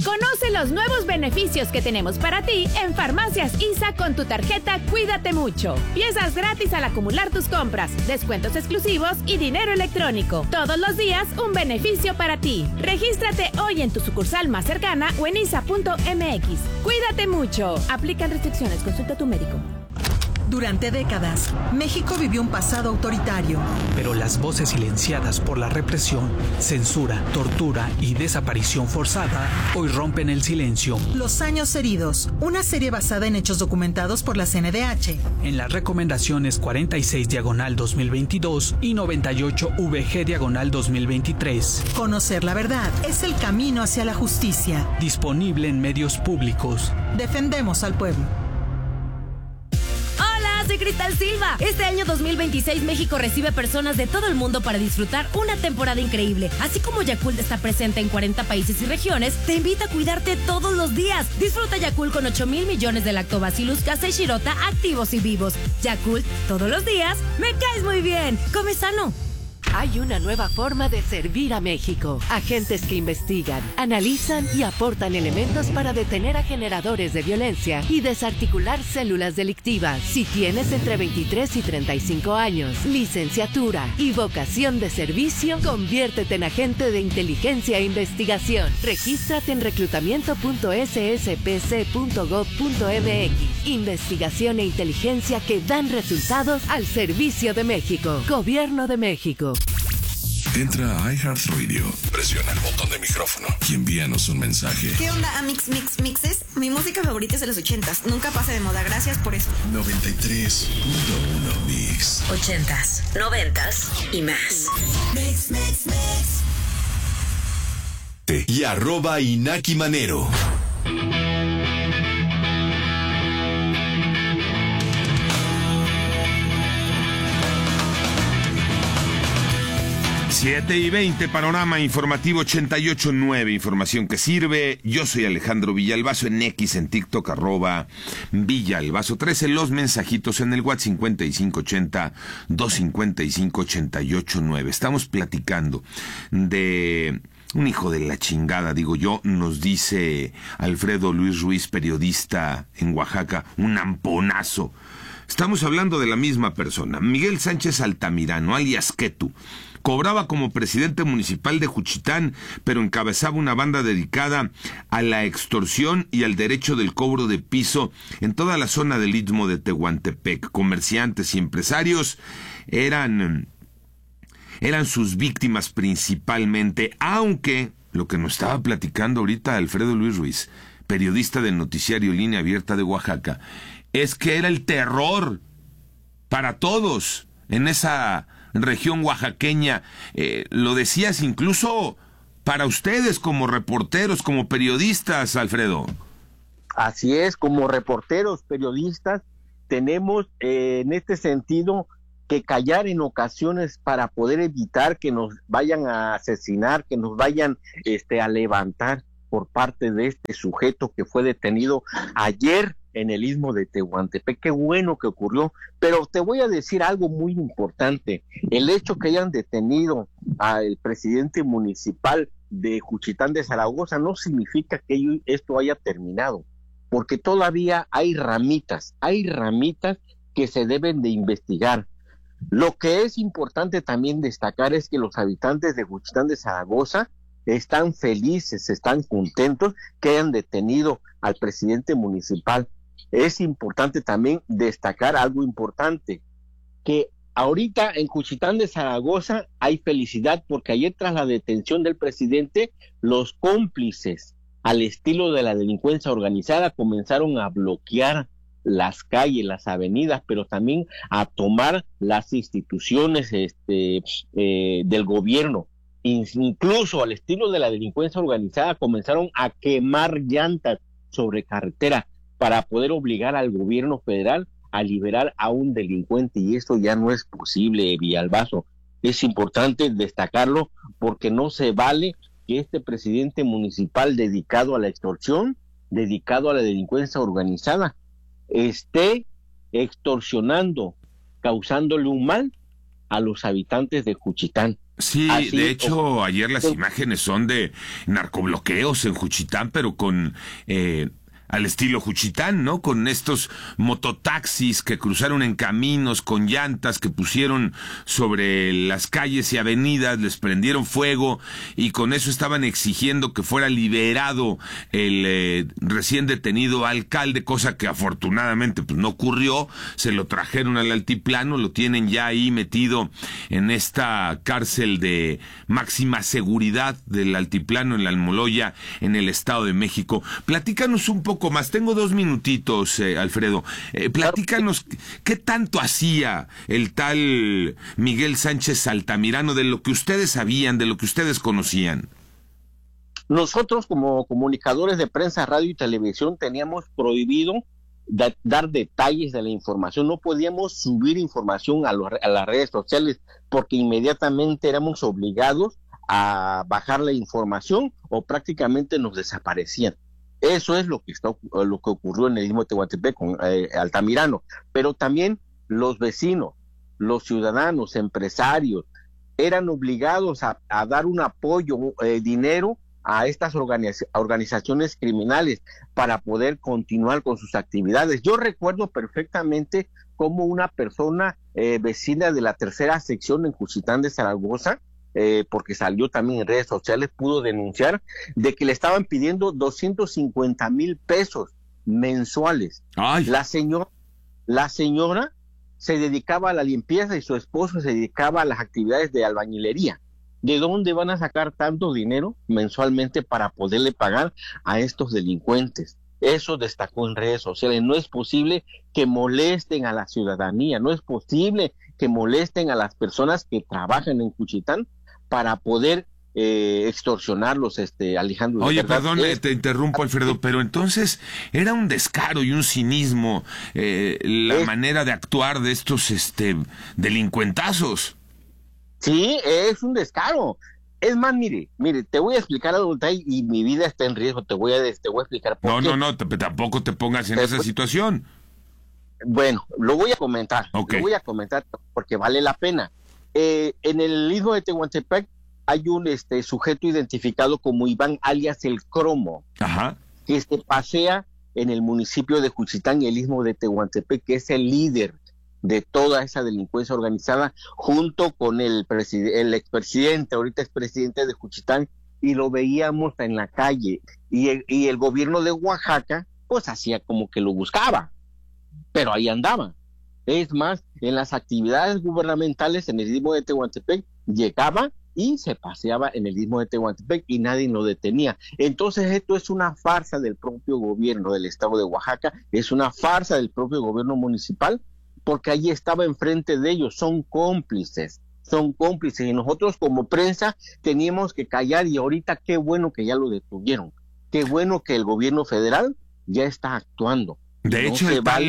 Conoce los nuevos beneficios que tenemos para ti en Farmacias ISA con tu tarjeta Cuídate Mucho. Piezas gratis al acumular tus compras, descuentos exclusivos y dinero electrónico. Todos los días un beneficio para ti. Regístrate hoy en tu sucursal más cercana o en isa.mx. Cuídate mucho. Aplican restricciones. Consulta a tu médico. Durante décadas, México vivió un pasado autoritario. Pero las voces silenciadas por la represión, censura, tortura y desaparición forzada hoy rompen el silencio. Los años heridos, una serie basada en hechos documentados por la CNDH. En las recomendaciones 46/2022 y 98/VG/2023. Conocer la verdad es el camino hacia la justicia. Disponible en medios públicos. Defendemos al pueblo. Soy Cristal Silva. Este año 2026 México recibe personas de todo el mundo para disfrutar una temporada increíble. Así como Yakult está presente en 40 países y regiones, te invita a cuidarte todos los días. Disfruta Yakult con 8,000 millones de Lactobacillus casei shirota activos y vivos. Yakult, todos los días, me caes muy bien. Come sano. Hay una nueva forma de servir a México. Agentes que investigan, analizan y aportan elementos para detener a generadores de violencia y desarticular células delictivas. Si tienes entre 23 y 35 años, licenciatura y vocación de servicio, conviértete en agente de inteligencia e investigación. Regístrate en reclutamiento.sspc.gov.mx. Investigación e inteligencia que dan resultados al servicio de México. Gobierno de México. Entra a iHeartRadio, presiona el botón de micrófono y envíanos un mensaje. ¿Qué onda, Mixes? Mi música favorita es de los 80s. Nunca pasa de moda. Gracias por eso. 93.1 Mix. 80s, 90s y más. Mix. Y @Inaki Manero. 7:20, panorama informativo 88.9, información que sirve. Yo soy Alejandro Villalbazo en X, en TikTok, @Villalbazo 13, los mensajitos en el WhatsApp 5580-255-889. Estamos platicando de un hijo de la chingada, digo yo, nos dice Alfredo Luis Ruiz, periodista en Oaxaca, un amponazo. Estamos hablando de la misma persona. Miguel Sánchez Altamirano, alias Ketu, cobraba como presidente municipal de Juchitán, pero encabezaba una banda dedicada a la extorsión y al derecho del cobro de piso en toda la zona del Istmo de Tehuantepec. Comerciantes y empresarios eran sus víctimas principalmente, aunque lo que nos estaba platicando ahorita Alfredo Luis Ruiz, periodista del noticiario Línea Abierta de Oaxaca, es que era el terror para todos en esa región oaxaqueña. Lo decías incluso para ustedes como reporteros, como periodistas, Alfredo. Así es, como reporteros, periodistas, tenemos en este sentido que callar en ocasiones para poder evitar que nos vayan a asesinar, que nos vayan a levantar por parte de este sujeto que fue detenido ayer en el Istmo de Tehuantepec. Qué bueno que ocurrió, pero te voy a decir algo muy importante. El hecho que hayan detenido al presidente municipal de Juchitán de Zaragoza no significa que esto haya terminado, porque todavía hay ramitas que se deben de investigar. Lo que es importante también destacar es que los habitantes de Juchitán de Zaragoza están felices, están contentos que hayan detenido al presidente municipal. Es importante también destacar algo importante, que ahorita en Juchitán de Zaragoza hay felicidad porque ayer tras la detención del presidente, los cómplices al estilo de la delincuencia organizada comenzaron a bloquear las calles, las avenidas, pero también a tomar las instituciones del gobierno. Incluso al estilo de la delincuencia organizada comenzaron a quemar llantas sobre carretera para poder obligar al gobierno federal a liberar a un delincuente, y eso ya no es posible, Villalbazo. Es importante destacarlo porque no se vale que este presidente municipal dedicado a la extorsión, dedicado a la delincuencia organizada, esté extorsionando, causándole un mal a los habitantes de Juchitán. Sí, así, de hecho, ayer las imágenes son de narcobloqueos en Juchitán, pero con... al estilo Juchitán, ¿no? Con estos mototaxis que cruzaron en caminos con llantas que pusieron sobre las calles y avenidas, les prendieron fuego y con eso estaban exigiendo que fuera liberado el recién detenido alcalde, cosa que afortunadamente pues no ocurrió. Se lo trajeron al altiplano, lo tienen ya ahí metido en esta cárcel de máxima seguridad del altiplano en la Almoloya, en el Estado de México. Platícanos un poco más, tengo 2 minutitos, Alfredo. Platícanos, ¿qué tanto hacía el tal Miguel Sánchez Altamirano de lo que ustedes sabían, de lo que ustedes conocían? Nosotros como comunicadores de prensa, radio y televisión teníamos prohibido dar detalles de la información, no podíamos subir información a las redes sociales porque inmediatamente éramos obligados a bajar la información o prácticamente nos desaparecían. Eso es lo que ocurrió en el Istmo de Tehuantepec con Altamirano, pero también los vecinos, los ciudadanos, empresarios, eran obligados a dar un apoyo, dinero a estas organizaciones criminales para poder continuar con sus actividades. Yo recuerdo perfectamente cómo una persona vecina de la 3ª sección en Juchitán de Zaragoza, porque salió también en redes sociales, pudo denunciar de que le estaban pidiendo 250,000 pesos mensuales. Ay. La señora se dedicaba a la limpieza y su esposo se dedicaba a las actividades de albañilería. ¿De dónde van a sacar tanto dinero mensualmente para poderle pagar a estos delincuentes? Eso destacó en redes sociales. No es posible que molesten a la ciudadanía, no es posible que molesten a las personas que trabajan en Juchitán para poder extorsionarlos, Alejandro. Oye, perdón, te interrumpo, Alfredo, pero entonces era un descaro y un cinismo la manera de actuar de estos delincuentazos. Sí, es un descaro. Es más, mire, te voy a explicar algo y mi vida está en riesgo, te voy a explicar por qué. No, tampoco te pongas en esa situación. Bueno, lo voy a comentar, Lo voy a comentar porque vale la pena. En el Istmo de Tehuantepec hay un sujeto identificado como Iván alias el Cromo, ajá, que se pasea en el municipio de Juchitán y el Istmo de Tehuantepec, que es el líder de toda esa delincuencia organizada, junto con el expresidente, ahorita expresidente de Juchitán, y lo veíamos en la calle, y el gobierno de Oaxaca pues hacía como que lo buscaba, pero ahí andaba. Es más, en las actividades gubernamentales en el Istmo de Tehuantepec llegaba y se paseaba en el Istmo de Tehuantepec y nadie lo detenía. Entonces esto es una farsa del propio gobierno del estado de Oaxaca, es una farsa del propio gobierno municipal, porque allí estaba enfrente de ellos, son cómplices, y nosotros como prensa teníamos que callar, y ahorita qué bueno que ya lo detuvieron, qué bueno que el gobierno federal ya está actuando. De hecho,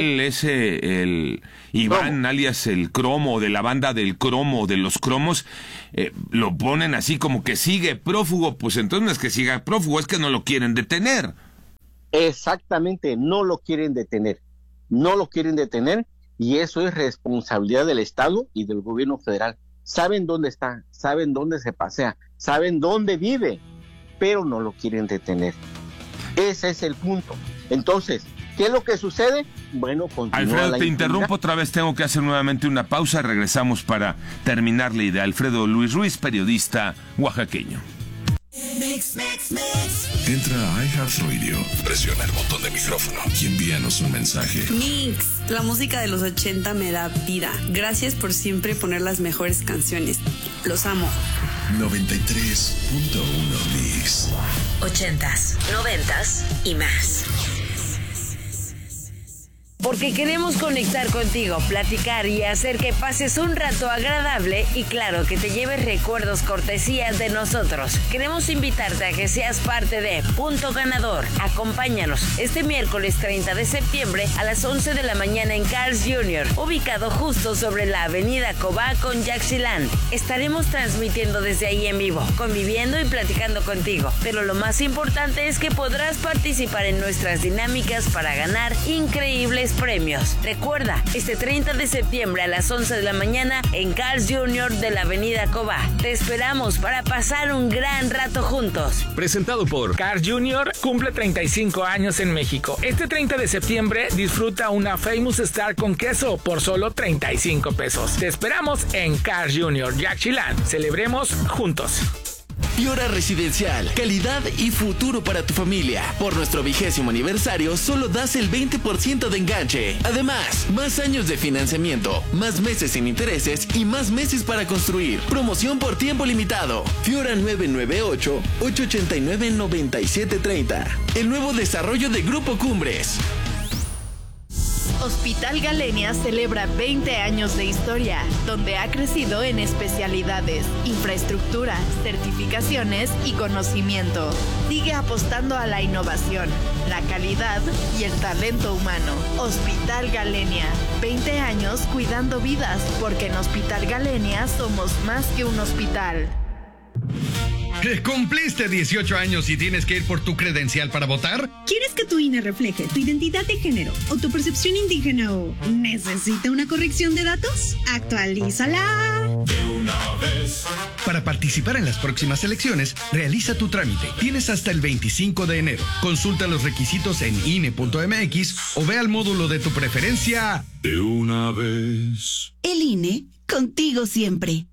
el Iván alias el Cromo, de la banda del Cromo, de los Cromos, lo ponen así como que sigue prófugo. Pues entonces no es que siga prófugo, es que no lo quieren detener. Exactamente, no lo quieren detener, y eso es responsabilidad del Estado y del gobierno federal. Saben dónde está, saben dónde se pasea, saben dónde vive, pero no lo quieren detener. Ese es el punto. Entonces, ¿qué es lo que sucede? Bueno, continúa. Alfredo, te interrumpo otra vez, tengo que hacer nuevamente una pausa, regresamos para terminar la idea. Alfredo Luis Ruiz, periodista oaxaqueño. Entra a iHeartRadio, presiona el botón de micrófono y envíanos un mensaje. Mix, la música de los 80 me da vida. Gracias por siempre poner las mejores canciones. Los amo. 93.1 Mix. 80s, 90s y más. Porque queremos conectar contigo, platicar y hacer que pases un rato agradable y claro, que te lleves recuerdos cortesías de nosotros. Queremos invitarte a que seas parte de Punto Ganador. Acompáñanos este miércoles 30 de septiembre a las 11 de la mañana en Carl's Jr., ubicado justo sobre la avenida Cobá con Yaxchilán. Estaremos transmitiendo desde ahí en vivo, conviviendo y platicando contigo. Pero lo más importante es que podrás participar en nuestras dinámicas para ganar increíbles premios. Recuerda, este 30 de septiembre a las 11 de la mañana en Carl's Jr. de la Avenida Cobá. Te esperamos para pasar un gran rato juntos. Presentado por Carl's Jr. cumple 35 años en México. Este 30 de septiembre disfruta una Famous Star con queso por solo 35 pesos. Te esperamos en Carl's Jr. Yaxchilán. Celebremos juntos. Fiora Residencial, calidad y futuro para tu familia. Por nuestro 20º aniversario, solo das el 20% de enganche. Además, más años de financiamiento, más meses sin intereses y más meses para construir. Promoción por tiempo limitado. Fiora 998-889-9730. El nuevo desarrollo de Grupo Cumbres. Hospital Galenia celebra 20 años de historia, donde ha crecido en especialidades, infraestructura, certificaciones y conocimiento. Sigue apostando a la innovación, la calidad y el talento humano. Hospital Galenia, 20 años cuidando vidas, porque en Hospital Galenia somos más que un hospital. ¿Cumpliste 18 años y tienes que ir por tu credencial para votar? ¿Quieres que tu INE refleje tu identidad de género o tu percepción indígena o necesita una corrección de datos? ¡Actualízala! De una vez. Para participar en las próximas elecciones, realiza tu trámite. Tienes hasta el 25 de enero. Consulta los requisitos en INE.mx o ve al módulo de tu preferencia. De una vez. El INE, contigo siempre.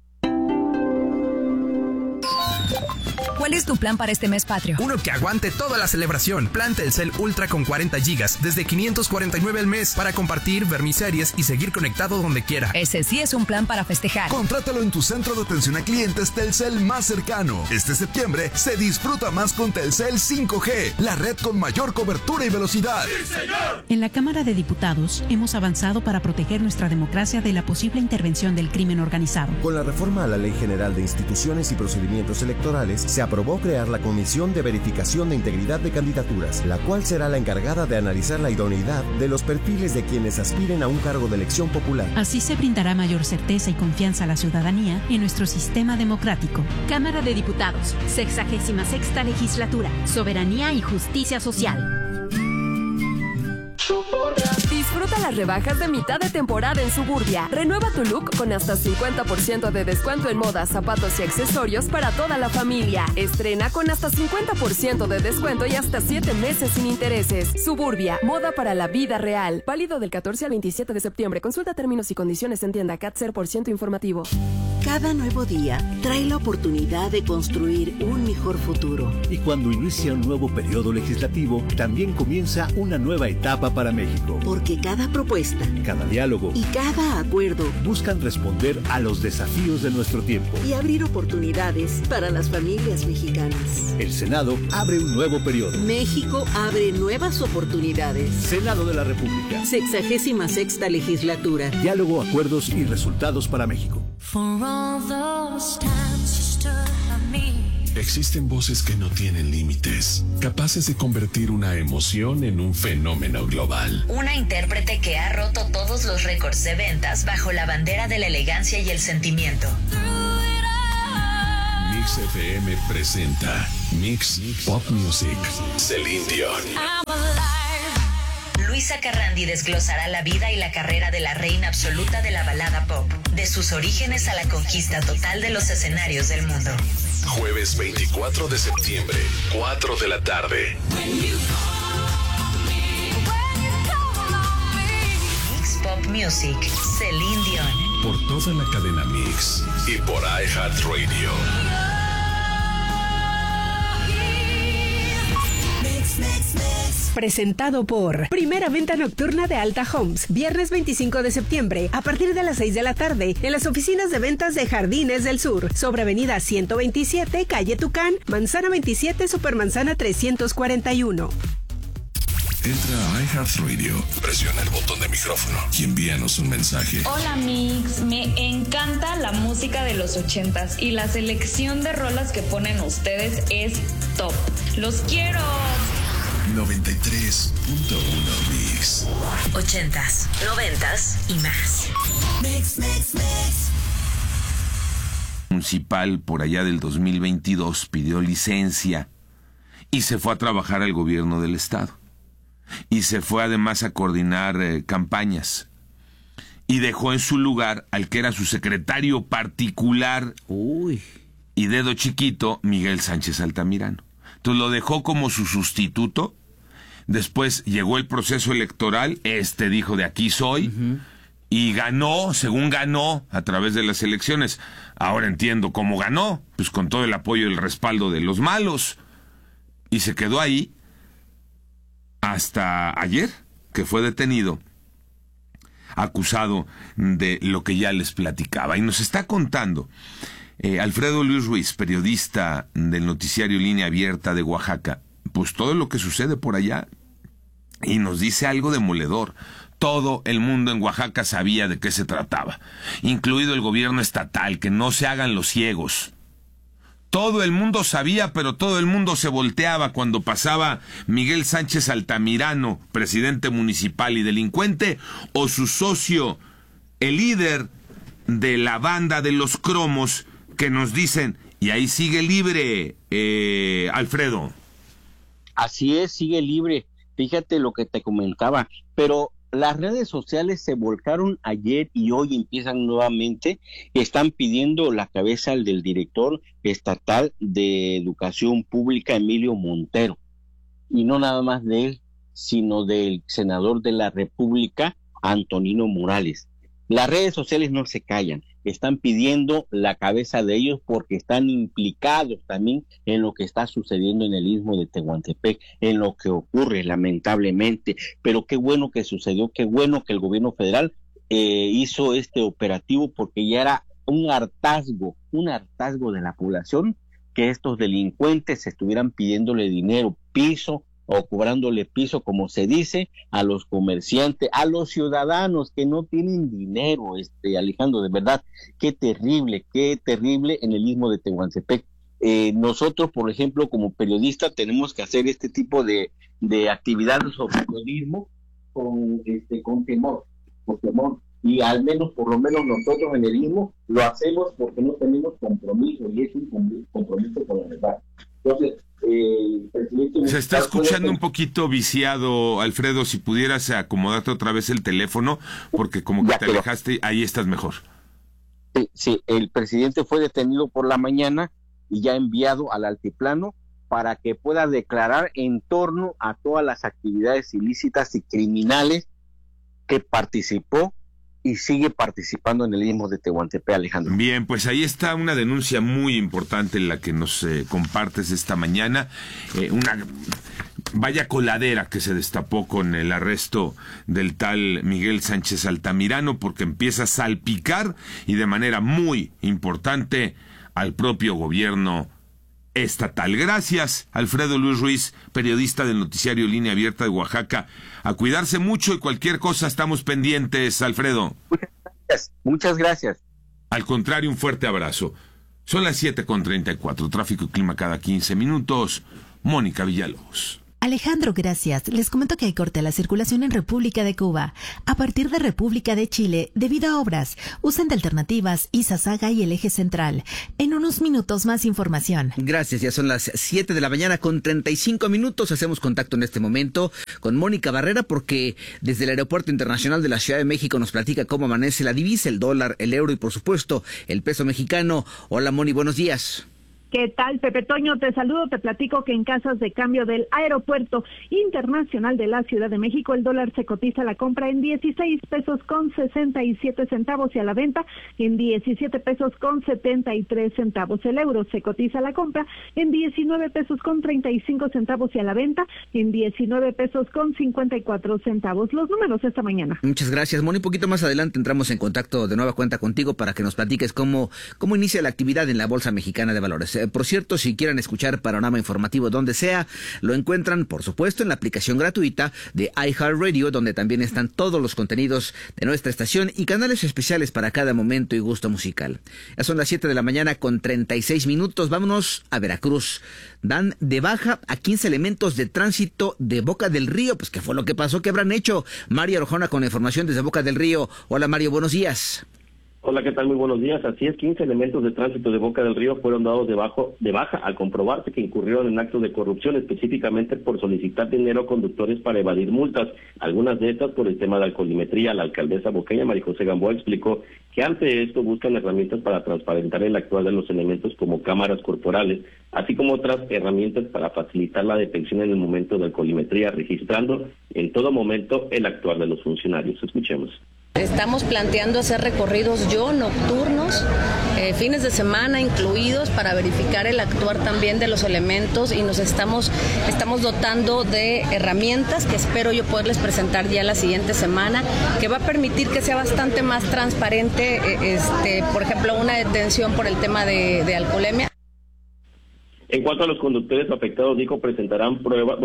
¿Cuál es tu plan para este mes patrio? Uno que aguante toda la celebración. Plan Telcel Ultra con 40 gigas, desde 549 al mes, para compartir, ver mis series y seguir conectado donde quiera. Ese sí es un plan para festejar. Contrátalo en tu centro de atención a clientes Telcel más cercano. Este septiembre se disfruta más con Telcel 5G, la red con mayor cobertura y velocidad. ¡Sí, señor! En la Cámara de Diputados hemos avanzado para proteger nuestra democracia de la posible intervención del crimen organizado. Con la reforma a la Ley General de Instituciones y Procedimientos Electorales, se aprobó crear la Comisión de Verificación de Integridad de Candidaturas, la cual será la encargada de analizar la idoneidad de los perfiles de quienes aspiren a un cargo de elección popular. Así se brindará mayor certeza y confianza a la ciudadanía en nuestro sistema democrático. Cámara de Diputados, 66ª Legislatura, Soberanía y Justicia Social. Disfruta las rebajas de mitad de temporada en Suburbia. Renueva tu look con hasta 50% de descuento en moda, zapatos y accesorios para toda la familia. Estrena con hasta 50% de descuento y hasta 7 meses sin intereses. Suburbia, moda para la vida real. Válido del 14 al 27 de septiembre. Consulta términos y condiciones en tienda CAT 0% informativo. Cada nuevo día trae la oportunidad de construir un mejor futuro. Y cuando inicia un nuevo periodo legislativo, también comienza una nueva etapa para México. Porque cada propuesta, cada diálogo y cada acuerdo buscan responder a los desafíos de nuestro tiempo y abrir oportunidades para las familias mexicanas. El Senado abre un nuevo periodo. México abre nuevas oportunidades. Senado de la República. 66ª Legislatura. Diálogo, acuerdos y resultados para México. Existen voces que no tienen límites, capaces de convertir una emoción en un fenómeno global. Una intérprete que ha roto todos los récords de ventas bajo la bandera de la elegancia y el sentimiento. Mix FM presenta Mix Pop Music. Celine Dion. Luisa Carrandi desglosará la vida y la carrera de la reina absoluta de la balada pop, de sus orígenes a la conquista total de los escenarios del mundo. Jueves 24 de septiembre, 4 de la tarde. Mix Pop Music, Celine Dion. Por toda la cadena Mix y por iHeartRadio. Presentado por Primera Venta Nocturna de Alta Homes, viernes 25 de septiembre, a partir de las 6 de la tarde, en las oficinas de ventas de Jardines del Sur, sobre Avenida 127, Calle Tucán, Manzana 27, Supermanzana 341. Entra a iHeartRadio, presiona el botón de micrófono y envíanos un mensaje. Hola Mix, me encanta la música de los 80s y la selección de rolas que ponen ustedes es top. ¡Los quiero! 93.1 Mix. 80s, 90s y más. Mix. Municipal por allá del 2022 pidió licencia y se fue a trabajar al gobierno del estado. y se fue además a coordinar campañas. Y dejó en su lugar al que era su secretario particular y dedo chiquito, Miguel Sánchez Altamirano. Entonces lo dejó como su sustituto. Después llegó el proceso electoral, dijo de aquí soy, y ganó, según ganó, a través de las elecciones. Ahora entiendo cómo ganó, pues con todo el apoyo y el respaldo de los malos. Y se quedó ahí hasta ayer, que fue detenido, acusado de lo que ya les platicaba. Y nos está contando Alfredo Luis Ruiz, periodista del noticiario Línea Abierta de Oaxaca, pues todo lo que sucede por allá. Y nos dice algo demoledor. Todo el mundo en Oaxaca sabía de qué se trataba, incluido el gobierno estatal, que no se hagan los ciegos. Todo el mundo sabía, pero todo el mundo se volteaba cuando pasaba Miguel Sánchez Altamirano, presidente municipal y delincuente, o su socio, el líder de la banda de los cromos, que nos dicen, y ahí sigue libre, Alfredo. Así es, sigue libre. Fíjate lo que te comentaba, pero las redes sociales se volcaron ayer y hoy empiezan nuevamente. Están pidiendo la cabeza del director estatal de Educación Pública, Emilio Montero. Y no nada más de él, sino del senador de la República, Antonino Morales. Las redes sociales no se callan, están pidiendo la cabeza de ellos porque están implicados también en lo que está sucediendo en el Istmo de Tehuantepec, en lo que ocurre lamentablemente. Pero qué bueno que sucedió, qué bueno que el gobierno federal hizo este operativo, porque ya era un hartazgo de la población que estos delincuentes estuvieran pidiéndole dinero, piso, o cobrándole piso, como se dice, a los comerciantes, a los ciudadanos que no tienen dinero, Alejandro, de verdad, qué terrible en el Istmo de Tehuantepec. Nosotros, por ejemplo, como periodistas, tenemos que hacer este tipo de actividades sobre periodismo con temor, y al menos, por lo menos nosotros en el Istmo lo hacemos porque no tenemos compromiso, y es un compromiso con la verdad. Entonces, se está escuchando un poquito viciado, Alfredo. Si pudieras acomodarte otra vez el teléfono, porque como que te alejaste, ahí estás mejor. Sí, el presidente fue detenido por la mañana y ya enviado al altiplano para que pueda declarar en torno a todas las actividades ilícitas y criminales que participó y sigue participando en el Istmo de Tehuantepec, Alejandro. Bien, pues ahí está una denuncia muy importante la que nos compartes esta mañana. Una vaya coladera que se destapó con el arresto del tal Miguel Sánchez Altamirano, porque empieza a salpicar y de manera muy importante al propio gobierno estatal. Gracias, Alfredo Luis Ruiz, periodista del noticiario Línea Abierta de Oaxaca. A cuidarse mucho y cualquier cosa estamos pendientes, Alfredo. Muchas gracias. Al contrario, un fuerte abrazo. Son las 7:34, tráfico y clima cada 15 minutos. Mónica Villalobos. Alejandro, gracias. Les comento que hay corte a la circulación en República de Cuba. A partir de República de Chile, debido a obras, usen de alternativas Izazaga y el eje central. En unos minutos más información. Gracias, ya son las 7 de la mañana con 35 minutos. Hacemos contacto en este momento con Mónica Barrera, porque desde el Aeropuerto Internacional de la Ciudad de México nos platica cómo amanece la divisa, el dólar, el euro y por supuesto el peso mexicano. Hola Moni, buenos días. ¿Qué tal, Pepe Toño? Te saludo, te platico que en casas de cambio del Aeropuerto Internacional de la Ciudad de México, el dólar se cotiza a la compra en 16 pesos con 67 centavos y a la venta en 17 pesos con 73 centavos. El euro se cotiza a la compra en 19 pesos con 35 centavos y a la venta en 19 pesos con 54 centavos. Los números esta mañana. Muchas gracias, Moni. Un poquito más adelante entramos en contacto de nueva cuenta contigo para que nos platiques cómo inicia la actividad en la Bolsa Mexicana de Valores. Por cierto, si quieren escuchar Panorama Informativo donde sea, lo encuentran, por supuesto, en la aplicación gratuita de iHeartRadio, donde también están todos los contenidos de nuestra estación y canales especiales para cada momento y gusto musical. Ya son las 7 de la mañana con 36 minutos. Vámonos a Veracruz. Dan de baja a 15 elementos de tránsito de Boca del Río. Pues, ¿qué fue lo que pasó? ¿Qué habrán hecho? Mario Arjona con información desde Boca del Río. Hola, Mario, buenos días. Hola, ¿qué tal? Muy buenos días. Así es, 15 elementos de tránsito de Boca del Río fueron dados de baja al comprobarse que incurrieron en actos de corrupción, específicamente por solicitar dinero a conductores para evadir multas. Algunas de estas por el tema de alcoholimetría. La alcaldesa boqueña, María José Gamboa, explicó que ante esto buscan herramientas para transparentar el actuar de los elementos como cámaras corporales, así como otras herramientas para facilitar la detección en el momento de alcoholimetría, registrando en todo momento el actuar de los funcionarios. Escuchemos. Estamos planteando hacer recorridos nocturnos, fines de semana incluidos, para verificar el actuar también de los elementos, y nos estamos dotando de herramientas que espero yo poderles presentar ya la siguiente semana, que va a permitir que sea bastante más transparente, por ejemplo, una detención por el tema de alcoholemia. En cuanto a los conductores afectados, dijo, presentaron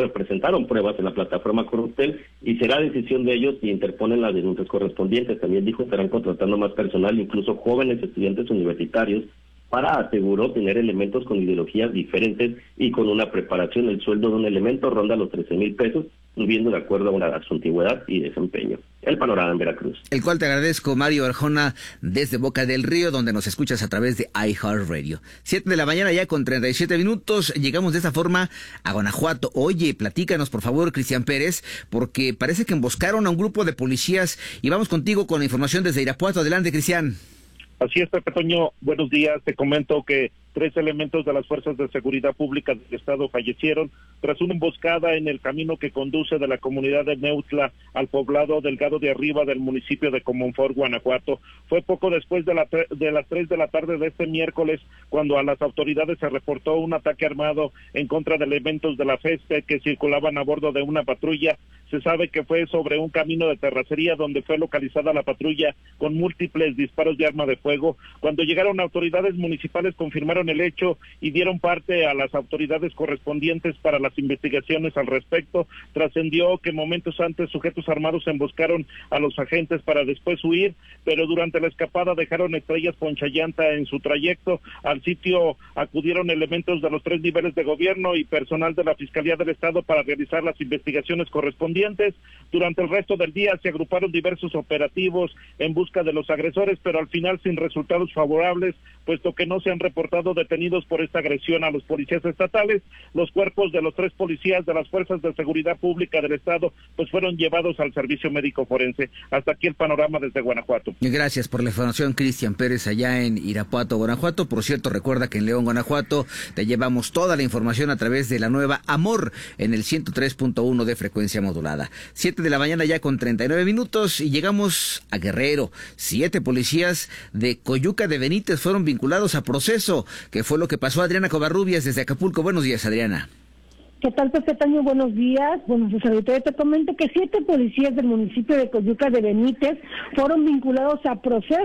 pruebas en la plataforma Corruptel y será decisión de ellos si interponen las denuncias correspondientes. También dijo, estarán contratando más personal, incluso jóvenes estudiantes universitarios, para, aseguró, tener elementos con ideologías diferentes y con una preparación. El sueldo de un elemento ronda los 13,000 pesos, viendo de acuerdo a su antigüedad y desempeño. El panorama en Veracruz. El cual te agradezco, Mario Arjona, desde Boca del Río, donde nos escuchas a través de iHeartRadio. 7 de la mañana ya con 37 minutos. Llegamos de esta forma a Guanajuato. Oye, platícanos, por favor, Cristian Pérez, porque parece que emboscaron a un grupo de policías y vamos contigo con la información desde Irapuato. Adelante, Cristian. Así es, Pepe Toño, buenos días. Te comento que 3 elementos de las Fuerzas de Seguridad Pública del Estado fallecieron tras una emboscada en el camino que conduce de la comunidad de Neutla al poblado Delgado de Arriba del municipio de Comonfort, Guanajuato. Fue poco después de las 3 de la tarde de este miércoles cuando a las autoridades se reportó un ataque armado en contra de elementos de la FESTE que circulaban a bordo de una patrulla. Se sabe que fue sobre un camino de terracería donde fue localizada la patrulla con múltiples disparos de arma de fuego. Cuando llegaron autoridades municipales confirmaron el hecho y dieron parte a las autoridades correspondientes para las investigaciones al respecto. Trascendió que momentos antes sujetos armados emboscaron a los agentes para después huir, pero durante la escapada dejaron estrellas ponchallanta en su trayecto. Al sitio acudieron elementos de los 3 niveles de gobierno y personal de la Fiscalía del Estado para realizar las investigaciones correspondientes. Durante el resto del día se agruparon diversos operativos en busca de los agresores, pero al final sin resultados favorables, puesto que no se han reportado detenidos por esta agresión a los policías estatales. Los cuerpos de los 3 policías de las Fuerzas de Seguridad Pública del Estado pues fueron llevados al servicio médico forense. Hasta aquí el panorama desde Guanajuato. Gracias por la información, Cristian Pérez, allá en Irapuato, Guanajuato. Por cierto, recuerda que en León, Guanajuato, te llevamos toda la información a través de la nueva Amor en el 103.1 de frecuencia modulada. 7 de la mañana ya con 39 minutos y llegamos a Guerrero. 7 policías de Coyuca de Benítez fueron vinculados a proceso. ¿Qué fue lo que pasó? Adriana Covarrubias desde Acapulco. Buenos días, Adriana. ¿Qué tal, Pepe Toño? Buenos días. Bueno, pues ahorita te comento que 7 policías del municipio de Coyuca de Benítez fueron vinculados a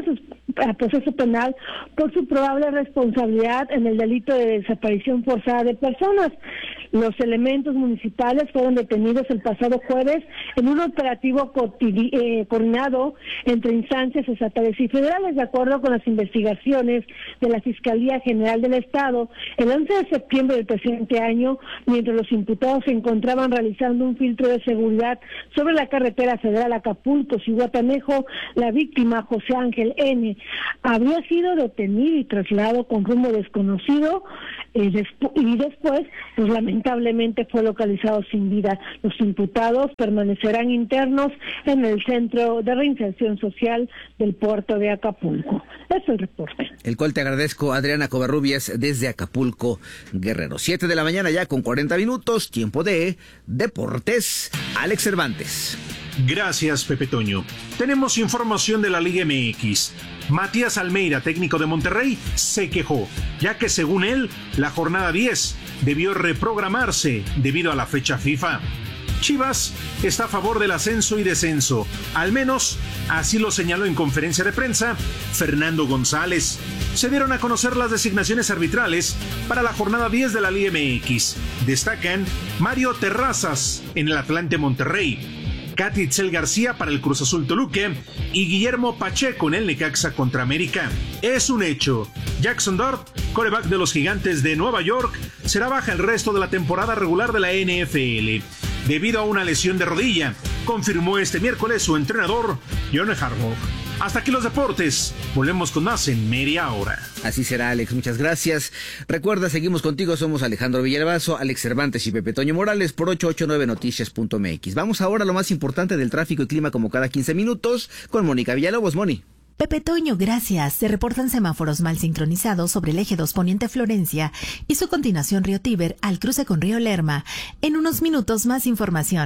proceso penal por su probable responsabilidad en el delito de desaparición forzada de personas. Los elementos municipales fueron detenidos el pasado jueves en un operativo coordinado entre instancias estatales y federales. De acuerdo con las investigaciones de la Fiscalía General del Estado, el 11 de septiembre del presente año, mientras los imputados se encontraban realizando un filtro de seguridad sobre la carretera federal Acapulco-Cihuatanejo, la víctima, José Ángel N., habría sido detenido y trasladado con rumbo desconocido y después, pues lamentablemente fue localizado sin vida. Los imputados permanecerán internos en el Centro de Reinserción Social del puerto de Acapulco. Ese es el reporte. El cual te agradezco, Adriana Covarrubias, desde Acapulco, Guerrero. 7 de la mañana ya con 40 minutos, tiempo de Deportes. Alex Cervantes. Gracias, Pepe Toño. Tenemos información de la Liga MX. Matías Almeida, técnico de Monterrey, se quejó, ya que según él, la jornada 10 debió reprogramarse debido a la fecha FIFA. Chivas está a favor del ascenso y descenso, al menos así lo señaló en conferencia de prensa Fernando González. Se dieron a conocer las designaciones arbitrales para la jornada 10 de la Liga MX. Destacan Mario Terrazas en el Atlante Monterrey, Katy Itzel García para el Cruz Azul Toluca y Guillermo Pacheco en el Necaxa contra América. Es un hecho, Jackson Dart, quarterback de los Gigantes de Nueva York, será baja el resto de la temporada regular de la NFL debido a una lesión de rodilla, confirmó este miércoles su entrenador, John Harbaugh. Hasta aquí los deportes. Volvemos con más en media hora. Así será, Alex. Muchas gracias. Recuerda, seguimos contigo. Somos Alejandro Villalbazo, Alex Cervantes y Pepe Toño Morales por 889noticias.mx. Vamos ahora a lo más importante del tráfico y clima como cada 15 minutos con Mónica Villalobos. Moni. Pepe Toño, gracias. Se reportan semáforos mal sincronizados sobre el eje 2 Poniente Florencia y su continuación Río Tíber al cruce con Río Lerma. En unos minutos más información.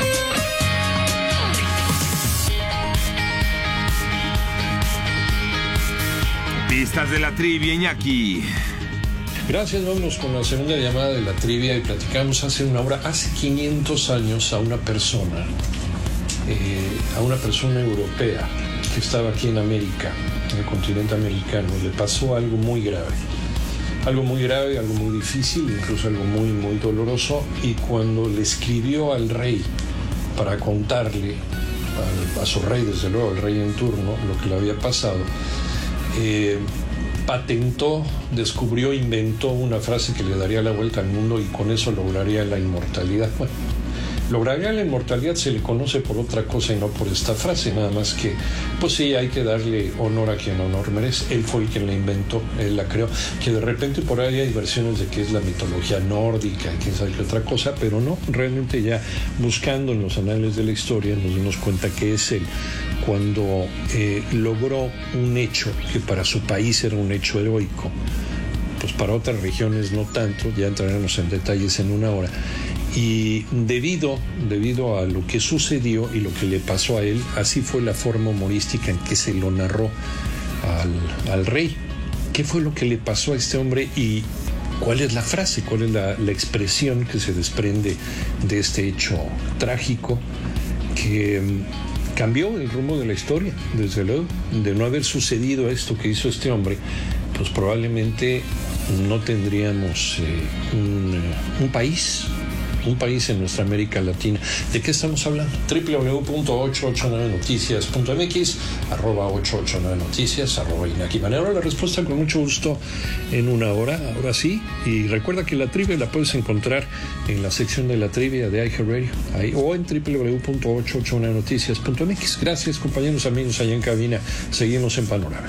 Pistas de la trivia, Iñaki. Gracias, vámonos con la segunda llamada de la trivia y platicamos hace 500 años a una persona europea que estaba aquí en América, en el continente americano. Le pasó algo muy grave, algo muy difícil, incluso algo muy, muy doloroso, y cuando le escribió al rey para contarle, a su rey, desde luego, al rey en turno, lo que le había pasado, patentó, descubrió, inventó una frase que le daría la vuelta al mundo y con eso lograría la inmortalidad. Bueno, lograría la inmortalidad se le conoce por otra cosa y no por esta frase, nada más que, pues sí, hay que darle honor a quien honor merece. Él fue el quien la inventó, él la creó, que de repente por ahí hay versiones de que es la mitología nórdica, quién sabe qué otra cosa, pero no, realmente ya buscando en los anales de la historia nos dimos cuenta que es él cuando logró un hecho que para su país era un hecho heroico, pues para otras regiones no tanto, ya entraremos en detalles en una hora. Y debido a lo que sucedió y lo que le pasó a él, así fue la forma humorística en que se lo narró al rey. ¿Qué fue lo que le pasó a este hombre y cuál es la frase, cuál es la expresión que se desprende de este hecho trágico que cambió el rumbo de la historia? Desde luego, de no haber sucedido esto que hizo este hombre, pues probablemente no tendríamos un país en nuestra América Latina. ¿De qué estamos hablando? www.889noticias.mx, @889noticias, @Iñaki Manero. La respuesta con mucho gusto en una hora, ahora sí. Y recuerda que la trivia la puedes encontrar en la sección de la trivia de iHeartRadio o en www.889noticias.mx. Gracias, compañeros, amigos allá en cabina. Seguimos en Panorama.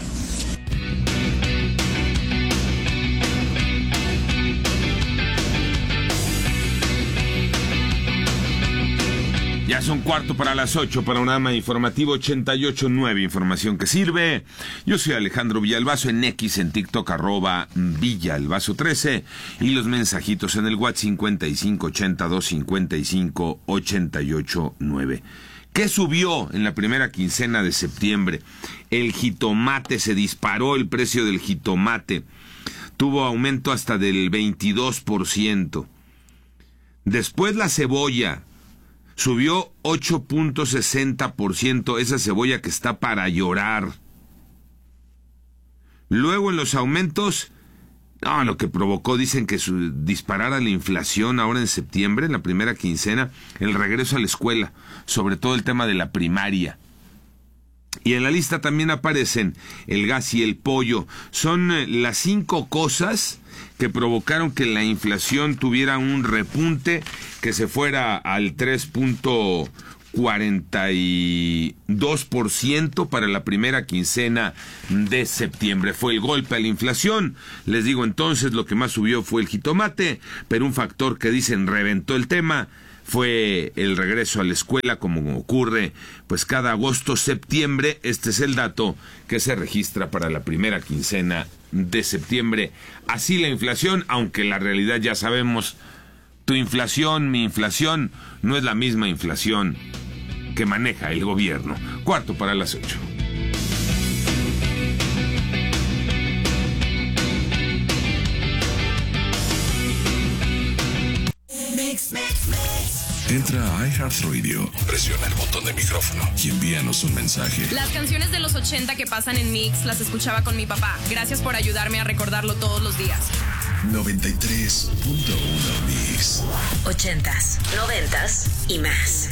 Ya son 7:45 para Panorama Informativo 88.9, información que sirve. Yo soy Alejandro Villalbazo, en X, en TikTok, @Villalbazo13, y los mensajitos en el WhatsApp 5582558889. ¿Qué subió en la primera quincena de septiembre? El jitomate, se disparó el precio del jitomate. Tuvo aumento hasta del 22%. Después la cebolla subió 8.60%, esa cebolla que está para llorar. Luego en los aumentos, lo que provocó, dicen que disparara la inflación ahora en septiembre, en la primera quincena, el regreso a la escuela, sobre todo el tema de la primaria. Y en la lista también aparecen el gas y el pollo. Son las 5 cosas que provocaron que la inflación tuviera un repunte, que se fuera al 3.42% para la primera quincena de septiembre. Fue el golpe a la inflación. Les digo entonces, lo que más subió fue el jitomate, pero un factor que dicen reventó el tema fue el regreso a la escuela, como ocurre pues cada agosto, septiembre. Este es el dato que se registra para la primera quincena de septiembre. Así la inflación, aunque la realidad ya sabemos, tu inflación, mi inflación, no es la misma inflación que maneja el gobierno. 7:45. Entra a iHeartRadio, presiona el botón de micrófono y envíanos un mensaje. Las canciones de los 80 que pasan en Mix las escuchaba con mi papá. Gracias por ayudarme a recordarlo todos los días. 93.1 Mix. 80s, 90s y más.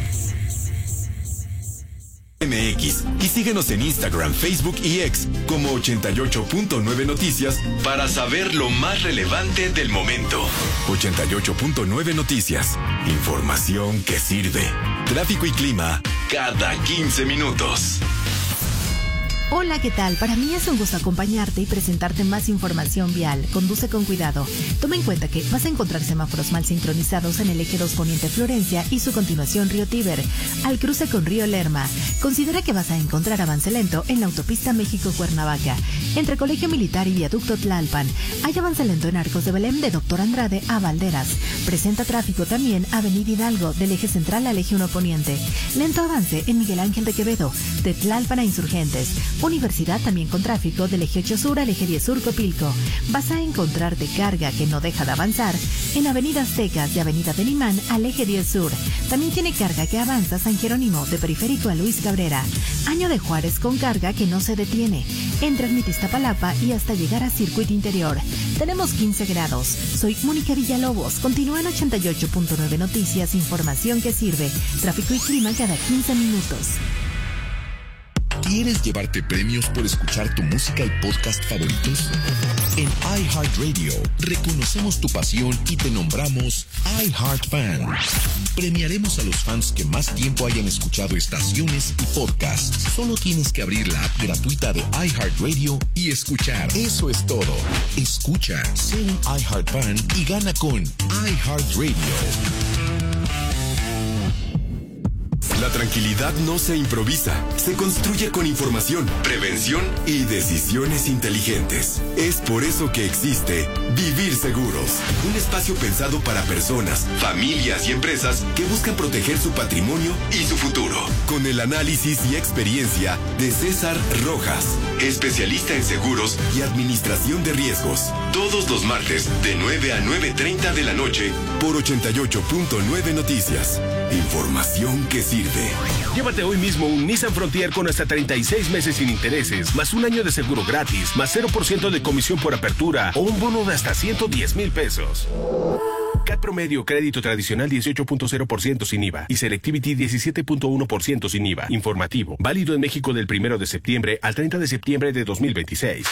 MX y síguenos en Instagram, Facebook y X como 88.9 Noticias para saber lo más relevante del momento. 88.9 Noticias, información que sirve. Tráfico y clima cada 15 minutos. Hola, ¿qué tal? Para mí es un gusto acompañarte y presentarte más información vial. Conduce con cuidado. Toma en cuenta que vas a encontrar semáforos mal sincronizados en el eje 2 Poniente Florencia y su continuación Río Tíber, al cruce con Río Lerma. Considera que vas a encontrar avance lento en la autopista México-Cuernavaca, entre Colegio Militar y Viaducto Tlalpan. Hay avance lento en Arcos de Belém de Doctor Andrade a Valderas. Presenta tráfico también Avenida Hidalgo del eje central al eje 1 Poniente. Lento avance en Miguel Ángel de Quevedo, de Tlalpan a Insurgentes. Universidad también con tráfico del eje 8 Sur al eje 10 Sur Copilco. Vas a encontrarte carga que no deja de avanzar en Avenida Aztecas de Avenida del Imán al eje 10 Sur. También tiene carga que avanza San Jerónimo de Periférico a Luis Cabrera. Año de Juárez con carga que no se detiene entre Ermita Iztapalapa y hasta llegar a Circuito Interior. Tenemos 15 grados. Soy Mónica Villalobos. Continúa en 88.9 Noticias, información que sirve. Tráfico y clima cada 15 minutos. ¿Quieres llevarte premios por escuchar tu música y podcast favoritos? En iHeartRadio reconocemos tu pasión y te nombramos iHeartFan. Premiaremos a los fans que más tiempo hayan escuchado estaciones y podcasts. Solo tienes que abrir la app gratuita de iHeartRadio y escuchar. Eso es todo. Escucha, sé un iHeartFan y gana con iHeartRadio. La tranquilidad no se improvisa, se construye con información, prevención y decisiones inteligentes. Es por eso que existe Vivir Seguros, un espacio pensado para personas, familias y empresas que buscan proteger su patrimonio y su futuro. Con el análisis y experiencia de César Rojas, especialista en seguros y administración de riesgos. Todos los martes de 9 a 9:30 de la noche por 88.9 Noticias. Información que sirve. Llévate hoy mismo un Nissan Frontier con hasta 36 meses sin intereses, más un año de seguro gratis, más 0% de comisión por apertura o un bono de hasta 110,000 pesos. CAT promedio, crédito tradicional 18.0% sin IVA y Selectivity 17.1% sin IVA. Informativo, válido en México del 1 de septiembre al 30 de septiembre de 2026.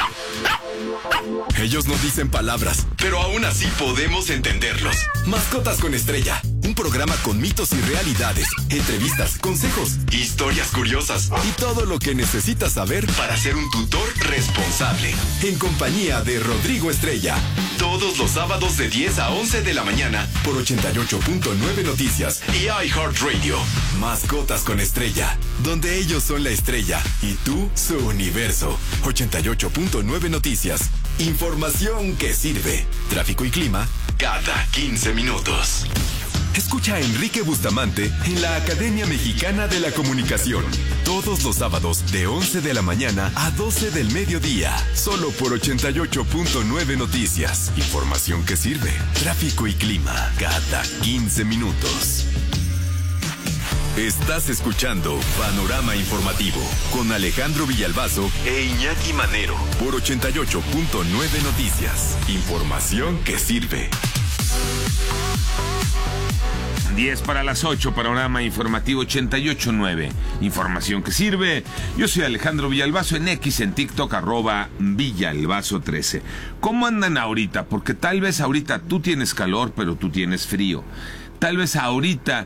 Ellos no dicen palabras, pero aún así podemos entenderlos. Mascotas con Estrella, un programa con mitos y realidades, entrevistas, consejos, historias curiosas y todo lo que necesitas saber para ser un tutor responsable. En compañía de Rodrigo Estrella, todos los sábados de 10 a 11 de la mañana por 88.9 Noticias y iHeartRadio. Mascotas con Estrella, donde ellos son la estrella y tú su universo. 88.9 Noticias. Información que sirve. Tráfico y clima cada 15 minutos. Escucha a Enrique Bustamante en la Academia Mexicana de la Comunicación. Todos los sábados de 11 de la mañana a 12 del mediodía. Solo por 88.9 Noticias. Información que sirve. Tráfico y clima cada 15 minutos. Estás escuchando Panorama Informativo con Alejandro Villalbazo e Iñaki Manero por 88.9 Noticias. Información que sirve. 10 para las 8, Panorama Informativo 88.9. Información que sirve. Yo soy Alejandro Villalbazo en X, en TikTok, @Villalbazo13. ¿Cómo andan ahorita? Porque tal vez ahorita tú tienes calor, pero tú tienes frío. Tal vez ahorita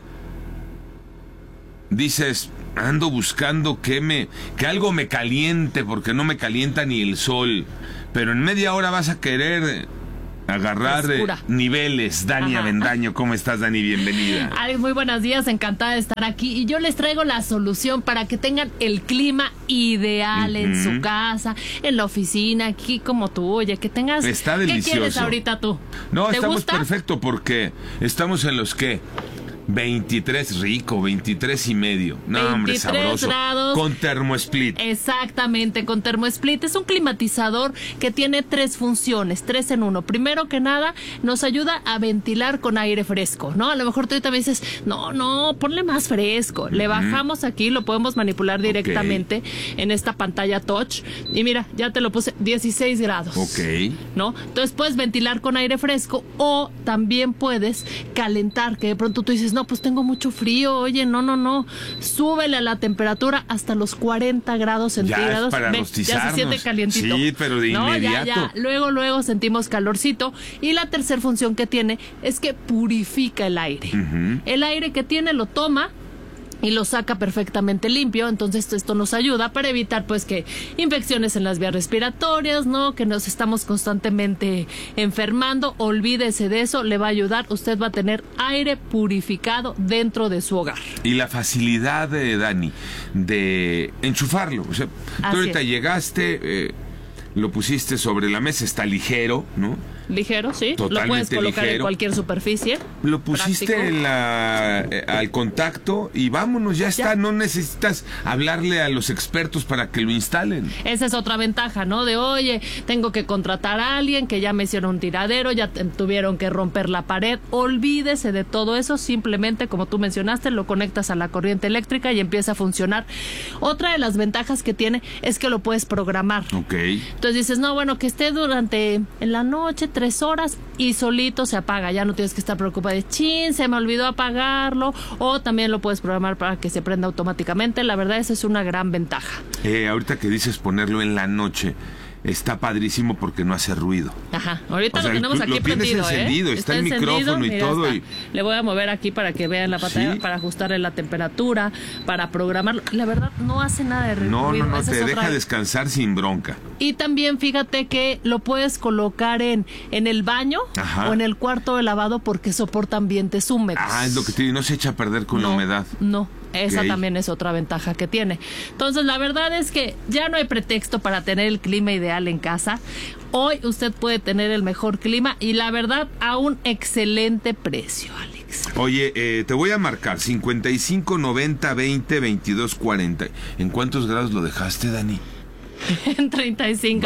dices, ando buscando que algo me caliente, porque no me calienta ni el sol. Pero en media hora vas a querer agarrar niveles. Dani Avendaño, ¿cómo estás, Dani? Bienvenida. Ay, muy buenos días, encantada de estar aquí. Y yo les traigo la solución para que tengan el clima ideal en su casa, en la oficina, aquí como tú, oye, que tengas... Está delicioso. ¿Qué quieres ahorita tú? No, ¿Te estamos gusta? perfecto porque estamos en los que 23 rico, 23 y medio. No, 23 hombre, sabroso. grados. Con termosplit. Exactamente, con termosplit. Es un climatizador que tiene 3 funciones, 3 en 1. Primero que nada, nos ayuda a ventilar con aire fresco, ¿no? A lo mejor tú ahorita me dices, no, ponle más fresco. Le bajamos aquí, lo podemos manipular directamente en esta pantalla touch. Y mira, ya te lo puse, 16 grados. Ok. ¿No? Entonces puedes ventilar con aire fresco o también puedes calentar, que de pronto tú dices, no, pues tengo mucho frío, oye, no, súbele a la temperatura hasta los 40 grados centígrados. Ya, ya se siente calientito. Sí, pero de inmediato. Ya. Luego sentimos calorcito. Y la tercera función que tiene es que purifica el aire. El aire que tiene lo toma y lo saca perfectamente limpio. Entonces esto nos ayuda para evitar pues que infecciones en las vías respiratorias, ¿no? Que nos estamos constantemente enfermando. Olvídese de eso, le va a ayudar. Usted va a tener aire purificado dentro de su hogar. Y la facilidad, Dani, de enchufarlo. O sea, tú ahorita llegaste, lo pusiste sobre la mesa, está ligero, ¿no? Ligero, sí. Totalmente lo puedes colocar ligero. En cualquier superficie. Lo pusiste al contacto y vámonos, ya está. No necesitas hablarle a los expertos para que lo instalen. Esa es otra ventaja, ¿no? De, oye, tengo que contratar a alguien que ya me hicieron un tiradero, ya tuvieron que romper la pared. Olvídese de todo eso. Simplemente, como tú mencionaste, lo conectas a la corriente eléctrica y empieza a funcionar. Otra de las ventajas que tiene es que lo puedes programar. Ok. Entonces dices, no, bueno, que esté en la noche 3 horas y solito se apaga. Ya no tienes que estar preocupado de, chin, se me olvidó apagarlo. O también lo puedes programar para que se prenda automáticamente. La verdad, esa es una gran ventaja. Ahorita que dices ponerlo en la noche, está padrísimo porque no hace ruido. Ajá, ahorita lo tenemos aquí prendido, encendido, está el micrófono y todo. Le voy a mover aquí para que vean la pantalla, para ajustarle la temperatura, para programarlo. La verdad, no hace nada de ruido. No, te deja descansar sin bronca. Y también fíjate que lo puedes colocar en el baño o en el cuarto de lavado porque soporta ambientes húmedos. Es lo que te digo, no se echa a perder con la humedad. No. Esa también es otra ventaja que tiene. Entonces, la verdad es que ya no hay pretexto para tener el clima ideal en casa. Hoy usted puede tener el mejor clima y la verdad a un excelente precio, Alex. Oye, te voy a marcar 55 90 20 22 40. ¿En cuántos grados lo dejaste, Dani? En 35,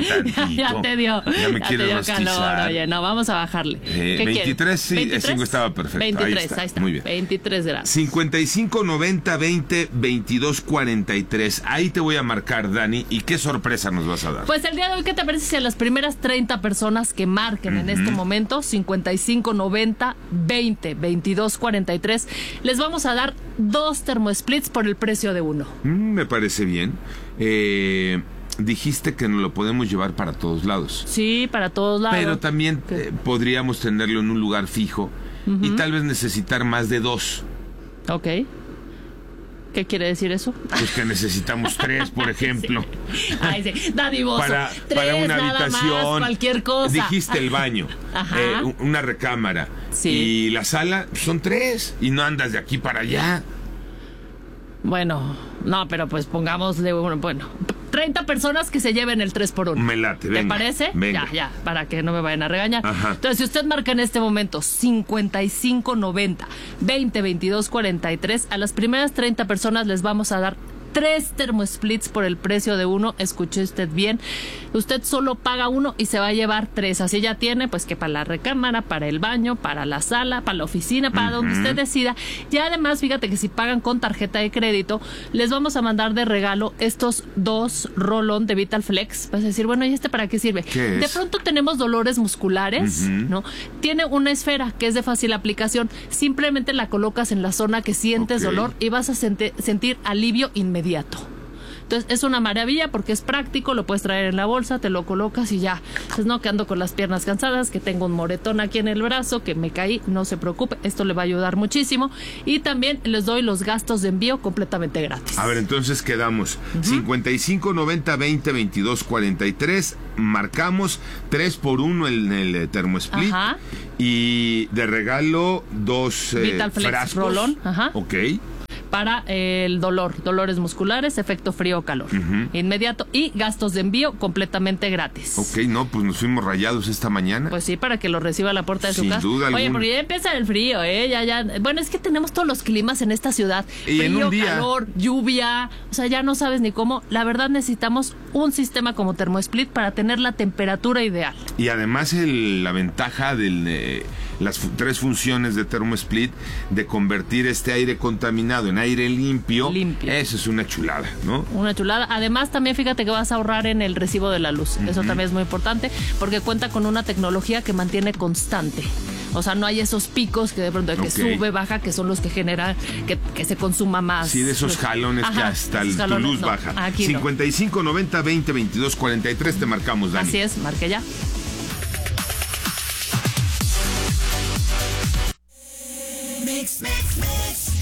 ya te dio. Ya me quiere rostizar. Calor, oye, no, vamos a bajarle. 23, sí, 5 estaba perfecto. 23, ahí está. Muy bien. 23 grados. 55 90 20 22 43. Ahí te voy a marcar, Dani. ¿Y qué sorpresa nos vas a dar? Pues el día de hoy, ¿qué te parece si a las primeras 30 personas que marquen en este momento, 55 90 20 22 43, les vamos a dar 2 termosplits por el precio de 1? Me parece bien. Dijiste que nos lo podemos llevar para todos lados. Sí, para todos lados. Pero también podríamos tenerlo en un lugar fijo y tal vez necesitar más de 2. Ok. ¿Qué quiere decir eso? Pues que necesitamos 3, por ejemplo. Sí. Ay, sí. Dadivoso. Para una habitación. Más, cualquier cosa. Dijiste el baño, una recámara. Sí. Y la sala son 3 y no andas de aquí para allá. Bueno, no, pero pues pongámosle, 30 personas que se lleven el 3x1. Me late, venga. ¿Te parece? Venga. Ya, para que no me vayan a regañar. Ajá. Entonces, si usted marca en este momento 55 90 20 22 43, a las primeras 30 personas les vamos a dar 3 termosplits por el precio de 1. Escuche usted bien. Usted solo paga 1 y se va a llevar 3. Así ya tiene, pues, que para la recámara, para el baño, para la sala, para la oficina, para donde usted decida. Y además, fíjate que si pagan con tarjeta de crédito, les vamos a mandar de regalo estos 2 rolón de Vital Flex. Vas a decir, bueno, ¿y este para qué sirve? De pronto tenemos dolores musculares, ¿no? Tiene una esfera que es de fácil aplicación. Simplemente la colocas en la zona que sientes dolor y vas a sentir alivio inmediato. Entonces es una maravilla porque es práctico, lo puedes traer en la bolsa, te lo colocas y ya. Entonces no, que ando con las piernas cansadas, que tengo un moretón aquí en el brazo, que me caí, no se preocupe, esto le va a ayudar muchísimo. Y también les doy los gastos de envío completamente gratis. A ver, entonces quedamos 55 90 20 22 43, marcamos 3x1 en el termosplit. Y de regalo 2 Vital Flex frascos. Rolón. Ok. Para el dolores musculares, efecto frío o calor inmediato y gastos de envío completamente gratis. Ok, no, pues nos fuimos rayados esta mañana. Pues sí, para que lo reciba a la puerta de su casa. Sin duda alguna. Oye, porque ya empieza el frío, ya. Bueno, es que tenemos todos los climas en esta ciudad. Y frío, en un día, calor, lluvia, o sea, ya no sabes ni cómo. La verdad necesitamos un sistema como Termosplit para tener la temperatura ideal. Y además la ventaja de las 3 funciones de Termosplit de convertir este aire contaminado en aire limpio. Eso es una chulada, ¿no? Una chulada. Además, también fíjate que vas a ahorrar en el recibo de la luz. Eso también es muy importante porque cuenta con una tecnología que mantiene constante. O sea, no hay esos picos que de pronto que sube, baja, que son los que generan que se consuma más. Sí, de esos jalones que hasta tu luz baja. 55 90 20 22 43 te marcamos, Dani. Así es, marque ya.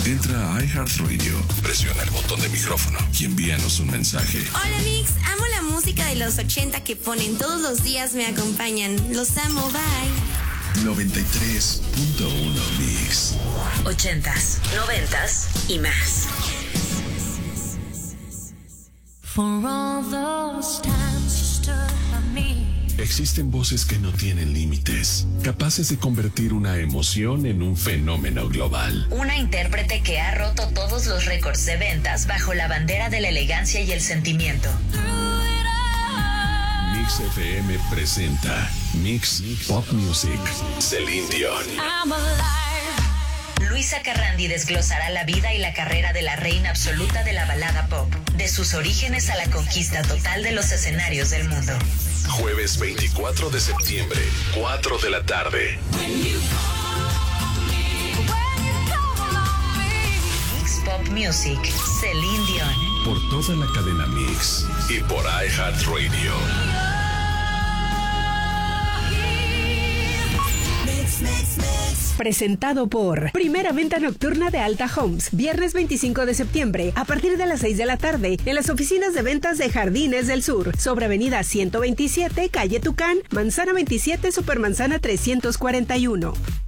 Entra a iHeartRadio, presiona el botón de micrófono y envíanos un mensaje. Hola Mix, amo la música de los 80 que ponen todos los días, me acompañan. Los amo, bye. 93.1 Mix. 80s, 90s y más. For all those times you stood by me. Existen voces que no tienen límites, capaces de convertir una emoción en un fenómeno global. Una intérprete que ha roto todos los récords de ventas bajo la bandera de la elegancia y el sentimiento. Mix FM presenta Mix Pop Music, Celine Dion. Luisa Carrandi desglosará la vida y la carrera de la reina absoluta de la balada pop, de sus orígenes a la conquista total de los escenarios del mundo. Jueves 24 de septiembre, 4 de la tarde. Mix Pop Music, Celine Dion. Por toda la cadena Mix y por iHeartRadio. Presentado por Primera Venta Nocturna de Alta Homes. Viernes 25 de septiembre, a partir de las 6 de la tarde, en las oficinas de ventas de Jardines del Sur, sobre Avenida 127, Calle Tucán, Manzana 27, Supermanzana 341.